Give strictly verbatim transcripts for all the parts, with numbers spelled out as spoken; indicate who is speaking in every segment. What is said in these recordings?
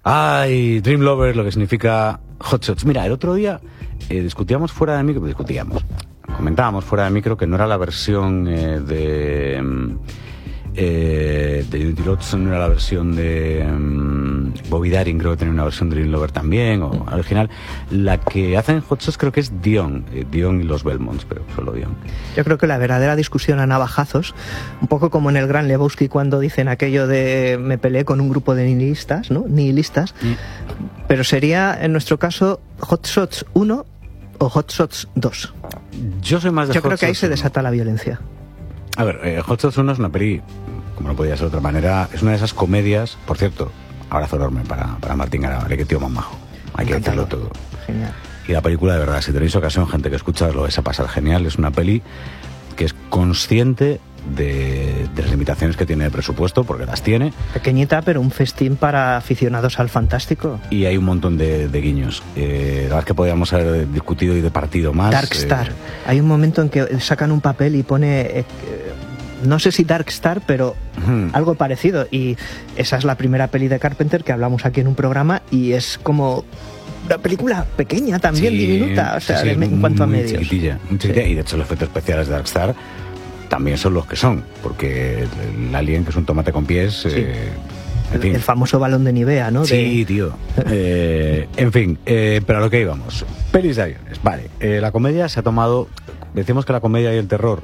Speaker 1: Ay, Dream Lover, lo que significa Hot Shots. Mira, el otro día eh, discutíamos fuera de micro, discutíamos, comentábamos fuera de micro que no era la versión eh, de... Eh, de Unity Lots, no era la versión de um, Bobby Darin, creo que tenía una versión de Dream Lover también, o mm. original. La que hacen Hot Shots creo que es Dion, eh, Dion y los Belmonts, pero solo Dion.
Speaker 2: Yo creo que la verdadera discusión a navajazos, un poco como en el Gran Lebowski cuando dicen aquello de me peleé con un grupo de nihilistas, ¿no? Nihilistas, mm. pero sería en nuestro caso Hot Shots uno o Hot Shots dos.
Speaker 1: Yo soy más de
Speaker 2: Yo
Speaker 1: Hot
Speaker 2: creo que ahí
Speaker 1: Shots
Speaker 2: se
Speaker 1: uno.
Speaker 2: desata la violencia.
Speaker 1: A ver, eh, Hot Shots uno es una peli, como no podía ser de otra manera, es una de esas comedias, por cierto, abrazo enorme para, para Martín Garabal, que tío más majo, hay que decirlo todo.
Speaker 2: Genial.
Speaker 1: Y la película, de verdad, si tenéis ocasión, gente que escucha, lo vais a pasar genial. Es una peli que es consciente de, de las limitaciones que tiene de presupuesto, porque las tiene.
Speaker 2: Pequeñita, pero un festín para aficionados al fantástico.
Speaker 1: Y hay un montón de, de guiños. Eh, la verdad es que podríamos haber discutido y departido más.
Speaker 2: Dark Star.
Speaker 1: Eh...
Speaker 2: Hay un momento en que sacan un papel y pone... Eh, no sé si Dark Star, pero hmm. algo parecido. Y esa es la primera peli de Carpenter que hablamos aquí en un programa y es como... una película pequeña también, sí, diminuta, o sea,
Speaker 1: sí, sí,
Speaker 2: en
Speaker 1: muy,
Speaker 2: cuanto a
Speaker 1: muy
Speaker 2: medios.
Speaker 1: Chiquitilla, muy chiquitilla.
Speaker 2: Sí.
Speaker 1: Y de hecho los efectos especiales de Darkstar también son los que son, porque el alien, que es un tomate con pies...
Speaker 2: Sí.
Speaker 1: Eh, en
Speaker 2: el,
Speaker 1: fin.
Speaker 2: el famoso balón de Nivea, ¿no?
Speaker 1: Sí,
Speaker 2: de...
Speaker 1: tío. Eh, en fin, eh, pero a lo que íbamos. Pelis de aviones. Vale, eh, la comedia se ha tomado... Decimos que la comedia y el terror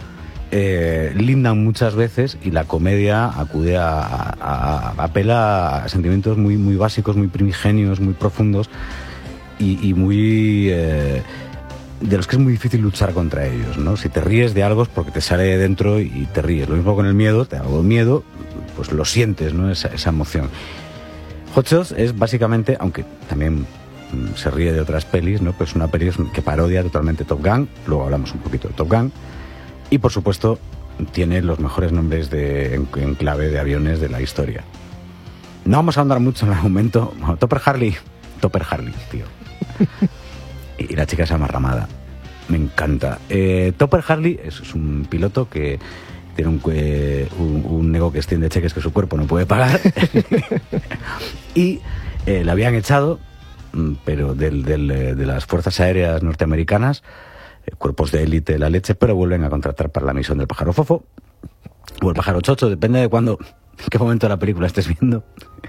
Speaker 1: eh, lindan muchas veces y la comedia acude a, a, a apela a sentimientos muy, muy básicos, muy primigenios, muy profundos y, y muy... Eh, de los que es muy difícil luchar contra ellos, ¿no? Si te ríes de algo es porque te sale de dentro y te ríes. Lo mismo con el miedo, te da algo de miedo, pues lo sientes, ¿no? Esa, esa emoción. Hot Shots es básicamente, aunque también mmm, se ríe de otras pelis, ¿no? Pues una peli que parodia totalmente Top Gun, luego hablamos un poquito de Top Gun, y por supuesto tiene los mejores nombres de, en, en clave de aviones de la historia. No vamos a andar mucho en el argumento. Bueno, Topper Harley, Topper Harley, tío. Y la chica se llama Ramada. Me encanta. Eh, Topper Harley es, es un piloto que tiene un, eh, un, un nego que extiende cheques que su cuerpo no puede pagar. Y eh, le habían echado, pero del, del, de las fuerzas aéreas norteamericanas, eh, cuerpos de élite de la leche, pero vuelven a contratar para la misión del pájaro fofo o el pájaro chocho, depende de cuándo, en qué momento de la película estés viendo.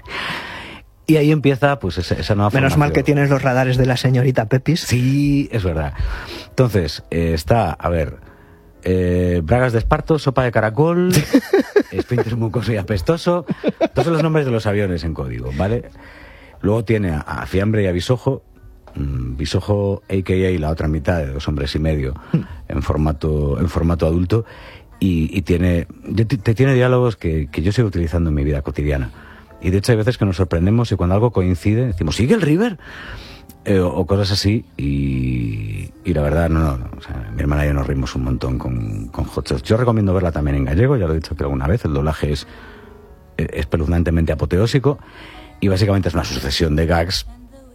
Speaker 1: Y ahí empieza pues esa, esa nueva
Speaker 2: Menos
Speaker 1: formación.
Speaker 2: mal que tienes los radares de la señorita Pepis.
Speaker 1: Sí, es verdad. Entonces, eh, está, a ver, eh, bragas de esparto, sopa de caracol, esfínter mucoso y apestoso. Todos son los nombres de los aviones en código, ¿vale? Luego tiene a, a Fiambre y a Bisojo. Mm, Bisojo, a k a la otra mitad de Dos hombres y medio, en formato, en formato adulto. Y, y tiene, te, tiene diálogos que, que yo sigo utilizando en mi vida cotidiana. Y de hecho hay veces que nos sorprendemos y cuando algo coincide decimos, ¿sigue el River? Eh, o, o cosas así y, y la verdad, no, no, no. O sea, mi hermana y yo nos rimos un montón con, con Hot Shots. Yo recomiendo verla también en gallego, ya lo he dicho que alguna vez, el doblaje es espeluznantemente apoteósico y básicamente es una sucesión de gags,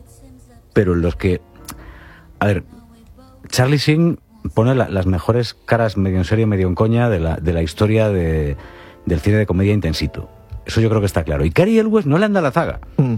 Speaker 1: pero en los que, a ver, Charlie Sheen pone la, las mejores caras medio en serio, medio en coña de la, de la historia de, del cine de comedia intensito. Eso yo creo que está claro. Y Cary Elwes no le anda la zaga. Mm.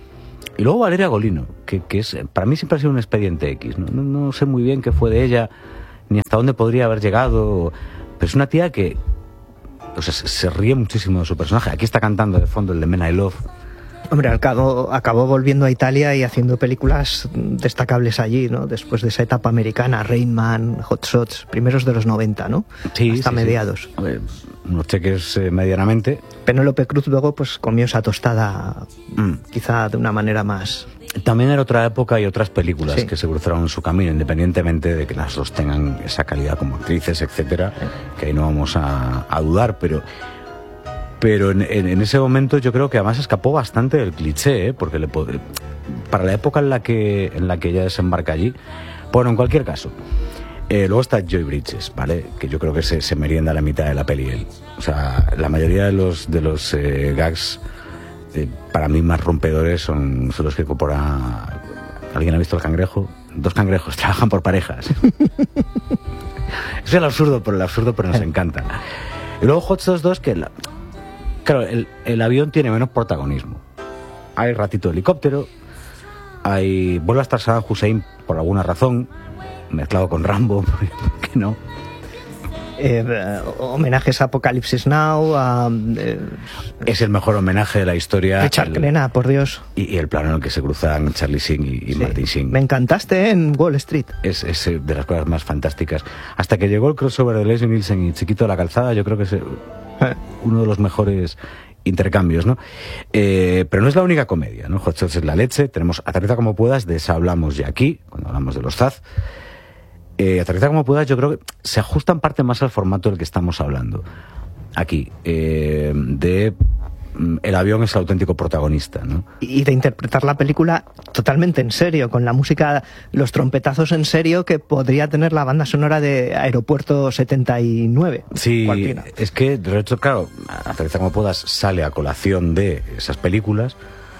Speaker 1: Y luego Valeria Golino, que, que es para mí siempre ha sido un expediente X. ¿no? No, no sé muy bien qué fue de ella, ni hasta dónde podría haber llegado. Pero es una tía que, o sea, se ríe muchísimo de su personaje. Aquí está cantando de fondo el de Men I Love.
Speaker 2: Hombre, al cabo, acabó volviendo a Italia y haciendo películas destacables allí, ¿no? Después de esa etapa americana, Rain Man, Hot Shots, primeros de los noventa, ¿no?
Speaker 1: Sí,
Speaker 2: hasta
Speaker 1: sí,
Speaker 2: mediados.
Speaker 1: Sí. A ver, unos cheques eh, medianamente.
Speaker 2: Penélope Cruz luego pues comió esa tostada, mm. quizá de una manera más...
Speaker 1: También era otra época y otras películas
Speaker 2: sí.
Speaker 1: que se cruzaron en su camino, independientemente de que las dos tengan esa calidad como actrices, etcétera, sí. que ahí no vamos a, a dudar, pero... Pero en, en, en ese momento yo creo que además escapó bastante del cliché, ¿eh? Porque le, para la época en la que en la que ella desembarca allí, bueno, en cualquier caso, eh, luego está Joy Bridges, ¿vale? Que yo creo que se, se merienda la mitad de la peli él. O sea, la mayoría de los de los eh, gags eh, para mí más rompedores son, son los que incorpora. ¿Alguien ha visto El cangrejo? Dos cangrejos trabajan por parejas. Es el absurdo, pero el absurdo pero nos encanta. Y luego Hot Shots dos, que la, claro, el, el avión tiene menos protagonismo. hay ratito de helicóptero, hay vuelve a estar Saddam Hussein por alguna razón, mezclado con Rambo, ¿por qué no?
Speaker 2: Eh, homenajes a Apocalipsis Now, a, eh,
Speaker 1: es el mejor homenaje de la historia.
Speaker 2: Richard Crenna, por Dios.
Speaker 1: Y, y el plano en el que se cruzan Charlie Sheen y, y sí. Martin Sheen.
Speaker 2: Me encantaste en Wall Street.
Speaker 1: Es, es de las cosas más fantásticas. Hasta que llegó el crossover de Leslie Nielsen y Chiquito de la Calzada, yo creo que es eh. uno de los mejores intercambios, ¿no? Eh, pero no es la única comedia, ¿no? Hot Shots es la leche. Tenemos Aterriza como puedas, de esa hablamos ya aquí, cuando hablamos de los Zaz. Eh, Aterriza como puedas, yo creo que se ajusta en parte más al formato del que estamos hablando aquí, eh, de mm, el avión es el auténtico protagonista, ¿no?
Speaker 2: Y de interpretar la película totalmente en serio, con la música, los trompetazos en serio que podría tener la banda sonora de Aeropuerto setenta y nueve.
Speaker 1: Sí,
Speaker 2: cualquiera.
Speaker 1: Es que, de hecho, claro, Aterriza como puedas sale a colación de esas películas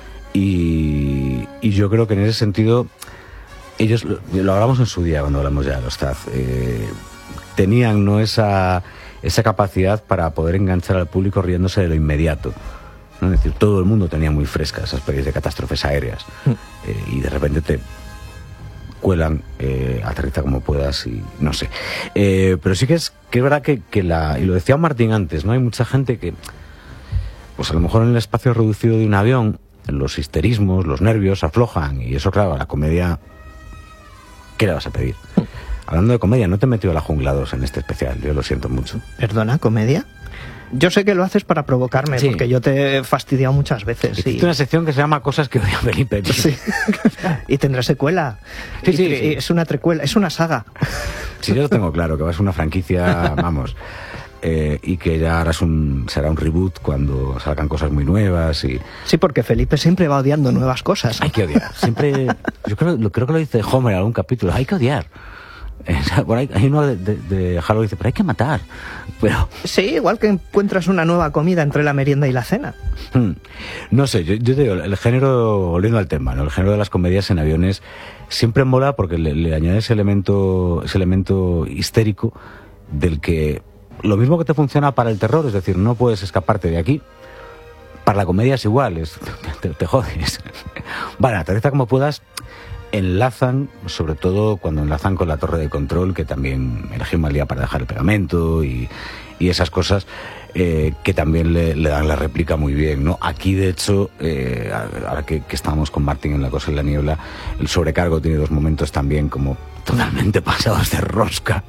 Speaker 1: y, y yo creo que en ese sentido ellos, lo, lo hablamos en su día cuando hablamos ya de los Zaz, eh, tenían no esa, esa capacidad para poder enganchar al público riéndose de lo inmediato, ¿no? Es decir, todo el mundo tenía muy frescas esas pelis de catástrofes aéreas mm. eh, y de repente te cuelan eh, Aterriza como puedas y no sé. Eh, pero sí que es, que es verdad que, que la, y lo decía Martín antes, ¿no? Hay mucha gente que, pues a lo mejor en el espacio reducido de un avión, los histerismos, los nervios aflojan y eso, claro, a la comedia, ¿qué le vas a pedir? Hablando de comedia, no te he metido a la Jungla dos en este especial, yo lo siento mucho.
Speaker 2: ¿Perdona, comedia? Yo sé que lo haces para provocarme, sí. Porque yo te he fastidiado muchas veces.
Speaker 1: Existe y... una sección que se llama Cosas que odia Felipe.
Speaker 2: Sí. Y tendrá secuela.
Speaker 1: Sí,
Speaker 2: y
Speaker 1: sí,
Speaker 2: tre-
Speaker 1: sí.
Speaker 2: Es una trecuela, es una saga.
Speaker 1: Sí, yo lo tengo claro, que va a ser una franquicia, vamos, eh, y que ya ahora es un, será un reboot cuando salgan cosas muy nuevas. Y...
Speaker 2: Sí, porque Felipe siempre va odiando nuevas cosas.
Speaker 1: Hay que odiar. Siempre, yo creo, creo que lo dice Homer en algún capítulo, hay que odiar. Bueno, hay, hay uno de, de, de Halo que dice, pero hay que matar. Pero...
Speaker 2: Sí, igual que encuentras una nueva comida entre la merienda y la cena.
Speaker 1: Hmm. No sé, yo, yo te digo, el género, volviendo al tema, ¿no? El género de las comedias en aviones siempre mola porque le, le añade ese elemento, ese elemento histérico del que lo mismo que te funciona para el terror, es decir, no puedes escaparte de aquí. Para la comedia es igual, es, te, te jodes. Vale, aterriza como puedas. Enlazan, sobre todo cuando enlazan con la torre de control, que también elegí mal día para dejar el pegamento y, y esas cosas eh, que también le, le dan la réplica muy bien, ¿no? Aquí, de hecho, eh, ahora que, que estamos con Martin en La cosa en la niebla, el sobrecargo tiene dos momentos también como totalmente pasados de rosca.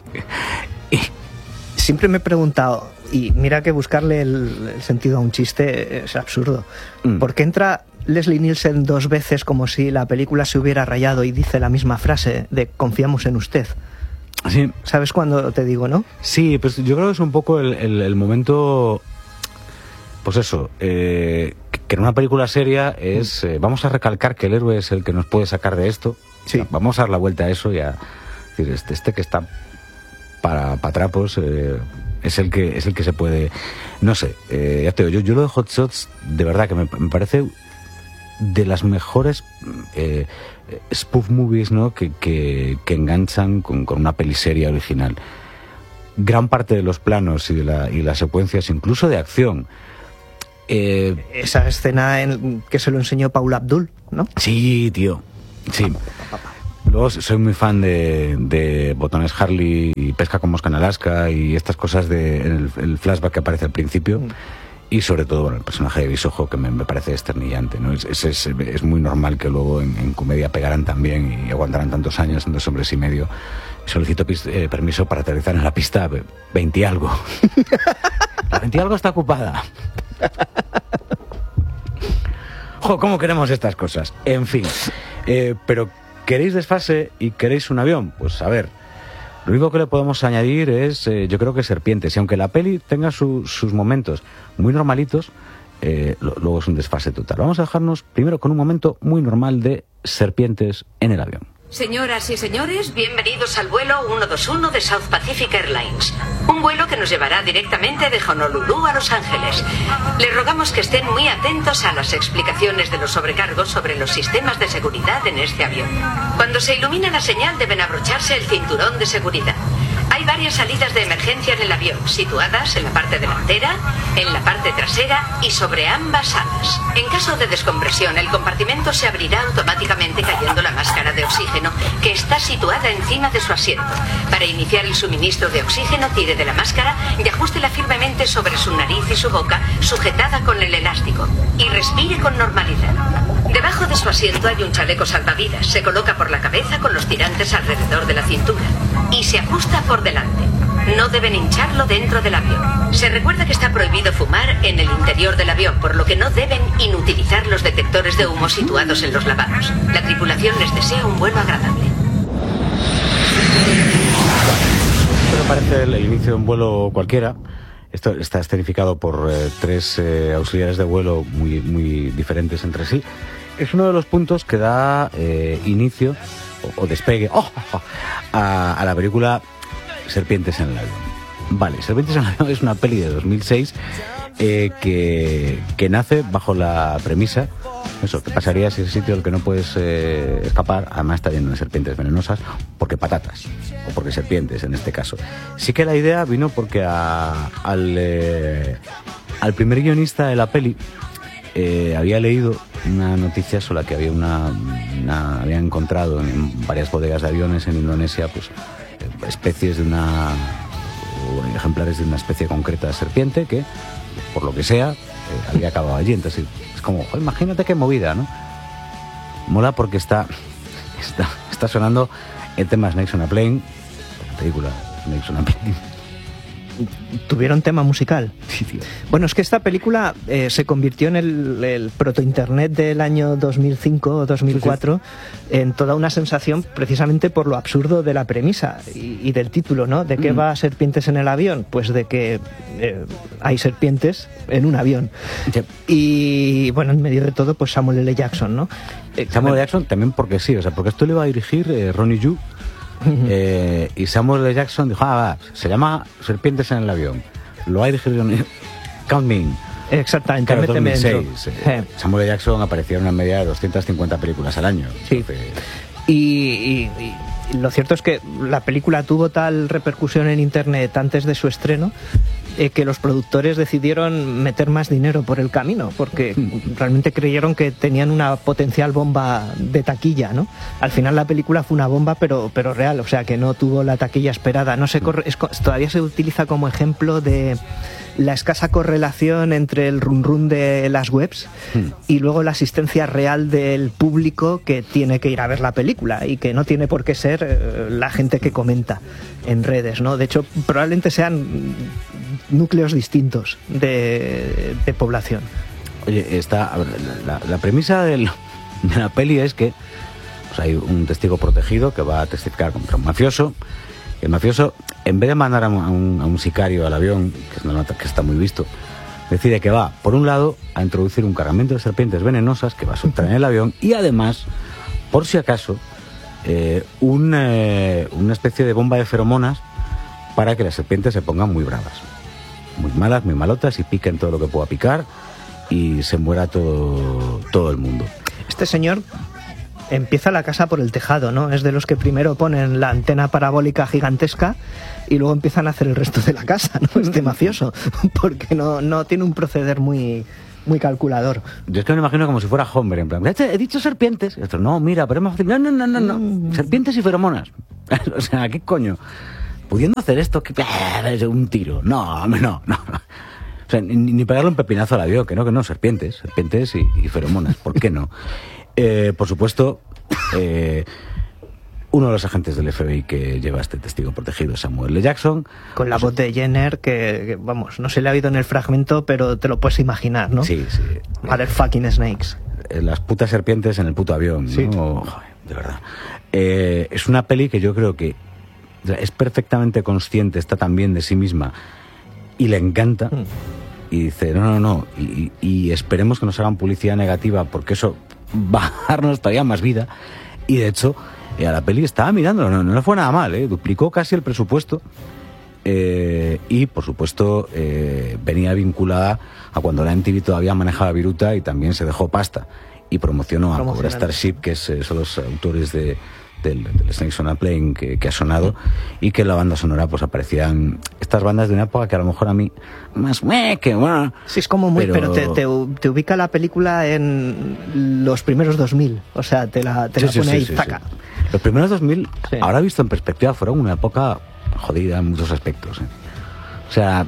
Speaker 2: Y siempre me he preguntado, y mira que buscarle el, el sentido a un chiste es absurdo, mm. ¿por qué entra Leslie Nielsen dos veces como si la película se hubiera rayado y dice la misma frase de confiamos en usted?
Speaker 1: Sí.
Speaker 2: ¿Sabes cuándo te digo, no?
Speaker 1: Sí, pues yo creo que es un poco el, el, el momento, pues eso, eh, que en una película seria es, eh, vamos a recalcar que el héroe es el que nos puede sacar de esto.
Speaker 2: Sí.
Speaker 1: Vamos a dar la vuelta a eso y a decir, este, este que está para, para trapos eh, es el que es el que se puede, no sé, eh, ya te digo, yo, yo lo de Hot Shots, de verdad que me, me parece de las mejores eh, spoof movies, ¿no? que, que, que enganchan con, con una peliserie original. Gran parte de los planos y de la, y las secuencias, incluso de acción. Eh,
Speaker 2: Esa escena en que se lo enseñó Paula Abdul, ¿no?
Speaker 1: Sí, tío. Sí. Luego soy muy fan de, de Botones Harley y Pesca con mosca en Alaska y estas cosas de el, el flashback que aparece al principio. Mm. Y sobre todo, bueno, el personaje de Bisojo, que me, me parece esternillante, ¿no? Es, es, es, es muy normal que luego en, en comedia pegaran también y aguantaran tantos años en Dos hombres y medio. Solicito pis, eh, permiso para aterrizar en la pista veinte y algo. La veinte y algo está ocupada. Jo, ¿cómo queremos estas cosas? En fin. Eh, pero, ¿queréis desfase y queréis un avión? Pues a ver. Lo único que le podemos añadir es, eh, yo creo que Serpientes. Y aunque la peli tenga su, sus momentos muy normalitos, eh, lo, luego es un desfase total. Vamos a dejarnos primero con un momento muy normal de Serpientes en el avión.
Speaker 3: Señoras y señores, bienvenidos al vuelo ciento veintiuno de South Pacific Airlines. Un vuelo que nos llevará directamente de Honolulu a Los Ángeles. Les rogamos que estén muy atentos a las explicaciones de los sobrecargos sobre los sistemas de seguridad en este avión. Cuando se ilumine la señal deben abrocharse el cinturón de seguridad. Hay varios varias salidas de emergencia en el avión, situadas en la parte delantera, en la parte trasera y sobre ambas alas. En caso de descompresión, el compartimento se abrirá automáticamente cayendo la máscara de oxígeno, que está situada encima de su asiento. Para iniciar el suministro de oxígeno, tire de la máscara y ajústela firmemente sobre su nariz y su boca, sujetada con el elástico, y respire con normalidad. Debajo de su asiento hay un chaleco salvavidas. Se coloca por la cabeza con los tirantes alrededor de la cintura y se ajusta por delante. No deben hincharlo dentro del avión. Se recuerda que está prohibido fumar en el interior del avión, por lo que no deben inutilizar los detectores de humo situados en los lavabos. La tripulación les desea un vuelo agradable.
Speaker 1: Esto me parece el, el inicio de un vuelo cualquiera. Esto está escenificado por eh, tres eh, auxiliares de vuelo muy, muy diferentes entre sí. Es uno de los puntos que da eh, inicio o, o despegue oh, oh, a, a la película Serpientes en el avión. Vale, Serpientes en el avión es una peli de dos mil seis eh, que, que nace bajo la premisa, eso, ¿qué pasaría si ese sitio del que no puedes eh, escapar, además está lleno de serpientes venenosas, porque patatas, o porque serpientes en este caso? Sí que la idea vino porque a, al, eh, al primer guionista de la peli eh, había leído una noticia sobre la que había una, una había encontrado en varias bodegas de aviones en Indonesia, pues especies de una, o ejemplares de una especie concreta de serpiente que, por lo que sea, eh, había acabado allí. Entonces es como, oh, imagínate qué movida, ¿no? Mola porque está, está, está sonando el tema Snakes on a Plane, la película Snakes on a Plane.
Speaker 2: ¿Tuvieron tema musical?
Speaker 1: Sí, tío.
Speaker 2: Bueno, es que esta película eh, se convirtió en el, el proto-internet del año dos mil cinco o dos mil cuatro, sí, sí. En toda una sensación precisamente por lo absurdo de la premisa y, y del título, ¿no? ¿De qué mm. va Serpientes en el avión? Pues de que eh, hay serpientes en un avión. Sí. Y bueno, en medio de todo, pues Samuel L. Jackson, ¿no?
Speaker 1: Eh, Samuel L. Jackson también porque sí, o sea, porque esto le iba a dirigir eh, Ronnie Yu. Uh-huh. Eh, y Samuel L. Jackson dijo, ah, va, se llama Serpientes en el avión, lo hay dirigido Count Me In.
Speaker 2: Exactamente,
Speaker 1: claro,
Speaker 2: méteme
Speaker 1: dos mil seis, eh, Samuel L. Jackson aparecía en una media de doscientas cincuenta películas al año.
Speaker 2: Sí. Entonces... y, y, y lo cierto es que la película tuvo tal repercusión en internet antes de su estreno eh, que los productores decidieron meter más dinero por el camino, porque realmente creyeron que tenían una potencial bomba de taquilla, ¿no? Al final la película fue una bomba, pero, pero real, o sea, que no tuvo la taquilla esperada. No se corre, es, todavía se utiliza como ejemplo de la escasa correlación entre el run run de las webs hmm. y luego la asistencia real del público que tiene que ir a ver la película y que no tiene por qué ser eh, la gente que comenta en redes, ¿no? De hecho, probablemente sean núcleos distintos de, de población.
Speaker 1: Oye, esta, a ver, la, la premisa del, de la peli es que pues hay un testigo protegido que va a testificar contra un mafioso. El mafioso, en vez de mandar a un, a un sicario al avión, que es una nota que está muy visto, decide que va, por un lado, a introducir un cargamento de serpientes venenosas que va a soltar en el avión y además, por si acaso, eh, un, eh, una especie de bomba de feromonas para que las serpientes se pongan muy bravas, muy malas, muy malotas y piquen todo lo que pueda picar y se muera todo, todo el mundo.
Speaker 2: Este señor empieza la casa por el tejado, ¿no? Es de los que primero ponen la antena parabólica gigantesca y luego empiezan a hacer el resto de la casa, ¿no? Este mafioso, porque no, no tiene un proceder muy, muy calculador.
Speaker 1: Yo es que me imagino como si fuera Homer, en plan, he dicho serpientes. Y otro, no, mira, pero es más fácil. No, no, no, no, no. Mm. Serpientes y feromonas. O sea, ¿qué coño? Pudiendo hacer esto, que es un tiro. No, no, no. no. O sea, ni, ni pegarle un pepinazo al avión, que no, que no, serpientes, serpientes y, y feromonas, ¿por qué no? Eh, por supuesto, eh, uno de los agentes del F B I que lleva este testigo protegido es Samuel L. Jackson.
Speaker 2: Con la voz de Jenner, que, que, vamos, no se le ha oído en el fragmento, pero te lo puedes imaginar, ¿no?
Speaker 1: Sí, sí.
Speaker 2: Motherfucking snakes.
Speaker 1: Las putas serpientes en el puto avión, ¿no?
Speaker 2: Sí.
Speaker 1: Oh, joder, de verdad. Eh, es una peli que yo creo que es perfectamente consciente, está también de sí misma y le encanta. Mm. Y dice, no, no, no, y, y esperemos que nos hagan publicidad negativa porque eso va a darnos todavía más vida. Y de hecho, eh, a la peli estaba mirando, no, no le fue nada mal, ¿eh? Duplicó casi el presupuesto. Eh, y por supuesto eh, venía vinculada a cuando la M T V todavía manejaba viruta y también se dejó pasta y promocionó a Cobra Starship, que es, eh, son los autores de, del, del Snakes on a Plane que, que ha sonado, y que en la banda sonora pues aparecían estas bandas de una época que a lo mejor a mí más que bueno.
Speaker 2: Sí, es como muy, pero, pero te, te, te ubica la película en los primeros dos mil, o sea, te la, te
Speaker 1: sí,
Speaker 2: la
Speaker 1: sí,
Speaker 2: pone
Speaker 1: sí,
Speaker 2: ahí,
Speaker 1: sí,
Speaker 2: taca.
Speaker 1: Sí. Los primeros dos mil,
Speaker 2: sí.
Speaker 1: ahora visto en perspectiva, fueron una época jodida en muchos aspectos, ¿eh? O sea,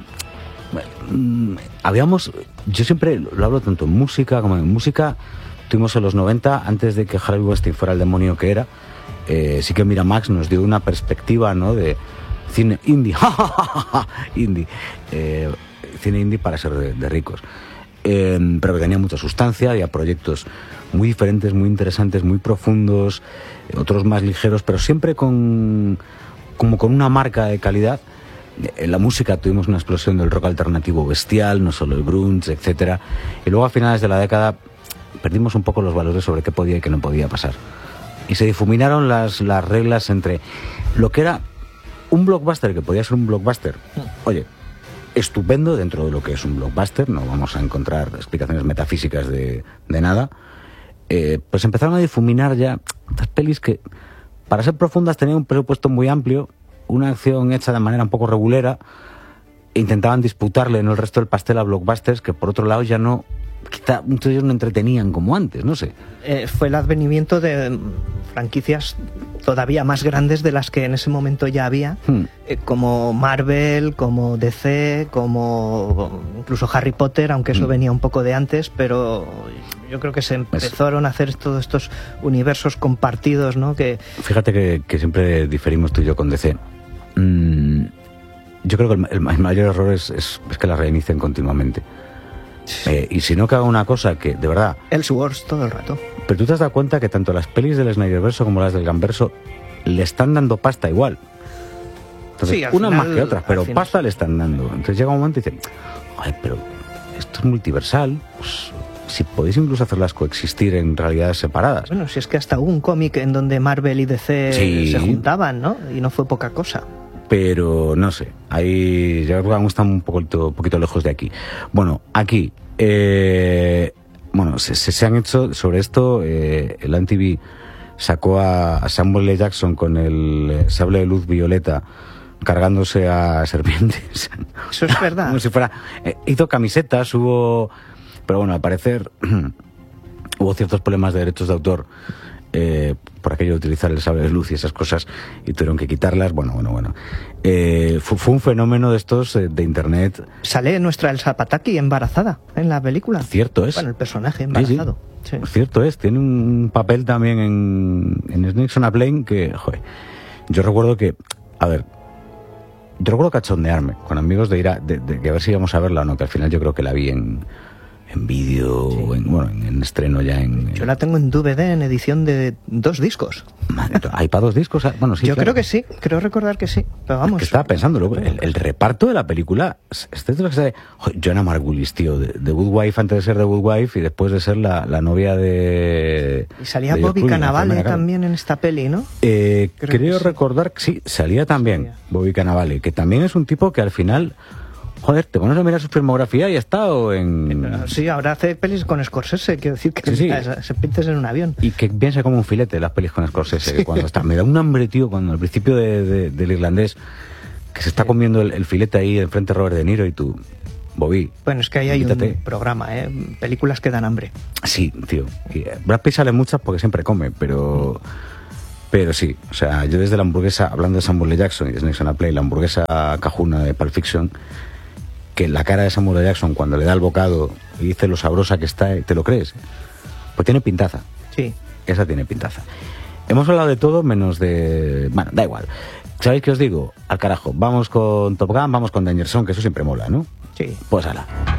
Speaker 1: mmm, habíamos, yo siempre lo hablo tanto en música como en música. Tuvimos en los noventa, antes de que Harvey Weinstein fuera el demonio que era, eh, sí que Miramax nos dio una perspectiva, ¿no?, de cine indie, indie, eh, cine indie para ser de, de ricos, eh, pero que tenía mucha sustancia, había proyectos muy diferentes, muy interesantes, muy profundos, eh, otros más ligeros, pero siempre con como con una marca de calidad. En la música tuvimos una explosión del rock alternativo bestial, no solo el grunge, etcétera, y luego a finales de la década perdimos un poco los valores sobre qué podía y qué no podía pasar. Y se difuminaron las, las reglas entre lo que era un blockbuster, que podía ser un blockbuster, oye, estupendo dentro de lo que es un blockbuster, no vamos a encontrar explicaciones metafísicas de, de nada, eh, pues empezaron a difuminar ya estas pelis que, para ser profundas, tenían un presupuesto muy amplio, una acción hecha de manera un poco regulera, e intentaban disputarle en el resto del pastel a blockbusters que, por otro lado, ya no... quizá muchos de ellos no entretenían como antes, no sé.
Speaker 2: Eh, fue el advenimiento de franquicias todavía más grandes de las que en ese momento ya había, hmm. eh, como Marvel, como D C, como incluso Harry Potter, aunque eso hmm. venía un poco de antes, pero yo creo que se empezaron a hacer todos estos universos compartidos, ¿no? Que...
Speaker 1: Fíjate que, que siempre diferimos tú y yo con D C. Mm, yo creo que el, el mayor error es, es, es que la reinicien continuamente. Eh, y si no, que haga una cosa que, de verdad...
Speaker 2: Elseworlds todo el rato.
Speaker 1: Pero tú te has dado cuenta que tanto las pelis del Snyderverso como las del Gamverso le están dando pasta igual. Entonces,
Speaker 2: sí,
Speaker 1: unas
Speaker 2: final,
Speaker 1: más que otras, pero
Speaker 2: final,
Speaker 1: pasta
Speaker 2: sí.
Speaker 1: le están dando. Entonces llega un momento y dicen, ay, pero esto es multiversal, pues si podéis incluso hacerlas coexistir en realidades separadas.
Speaker 2: Bueno, si es que hasta hubo un cómic en donde Marvel y D C sí. se juntaban, ¿no? Y no fue poca cosa.
Speaker 1: Pero no sé, ahí ya creo que están un poquito, un poquito lejos de aquí. Bueno, aquí, eh, bueno, se, se han hecho sobre esto, eh, el M T V sacó a, a Samuel L. Jackson con el sable de luz violeta cargándose a serpientes.
Speaker 2: Eso es verdad.
Speaker 1: Como si fuera, eh, hizo camisetas, hubo, pero bueno, al parecer hubo ciertos problemas de derechos de autor. Eh, por aquello de utilizar el sable de luz y esas cosas, y tuvieron que quitarlas. Bueno, bueno, bueno. Eh, fue, fue un fenómeno de estos eh, de internet.
Speaker 2: Sale nuestra Elsa Pataky embarazada en la película.
Speaker 1: Cierto es.
Speaker 2: Bueno, el personaje embarazado.
Speaker 1: Sí, sí. Sí. Cierto es. Tiene un papel también en, en Snakes on a Plane que, joder, yo recuerdo que, a ver, yo recuerdo cachondearme con amigos de ir a, de, de, de a ver si íbamos a verla o no, que al final yo creo que la vi en en vídeo, sí. en, bueno, en, en estreno ya en...
Speaker 2: Yo la tengo en D V D en edición de dos discos.
Speaker 1: Madre, ¿hay para dos discos? Bueno, sí,
Speaker 2: yo
Speaker 1: claro.
Speaker 2: creo que sí, creo recordar que sí, pero vamos...
Speaker 1: Que estaba pensándolo, el, el reparto de la película, este es lo que se... Joanna Margulis, tío, de, de Good Wife antes de ser de Good Wife y después de ser la, la novia de...
Speaker 2: Y salía
Speaker 1: de
Speaker 2: Bobby Cannavale también en esta peli, ¿no?
Speaker 1: Eh, creo creo que recordar que sí. sí, salía también salía. Bobby Cannavale, que también es un tipo que al final... Joder, te pones a mirar su filmografía y ha estado en...
Speaker 2: Sí, ahora hace pelis con Scorsese, quiero decir que sí, sí. se pintes en un avión.
Speaker 1: Y que piensa como un filete las pelis con Scorsese, sí. que cuando está... Me da un hambre, tío, cuando al principio de, de, del irlandés, que se está sí. comiendo el, el filete ahí enfrente de Robert De Niro y tú... Bobby.
Speaker 2: Bueno, es que ahí hay quítate. un programa, ¿eh? Películas que dan hambre.
Speaker 1: Sí, tío. Y Brad Pitt sale muchas porque siempre come, pero... Pero sí, o sea, yo desde la hamburguesa, hablando de Samuel L. Jackson y de Snakes on a Plane, la hamburguesa cajuna de Pulp Fiction... que la cara de Samuel L. Jackson cuando le da el bocado y dice lo sabrosa que está, ¿te lo crees? Pues tiene pintaza.
Speaker 2: Sí.
Speaker 1: Esa tiene pintaza. Hemos hablado de todo menos de... Bueno, da igual. ¿Sabéis qué os digo? Al carajo. Vamos con Top Gun, vamos con Danger Zone, que eso siempre mola, ¿no?
Speaker 2: Sí.
Speaker 1: Pues ala.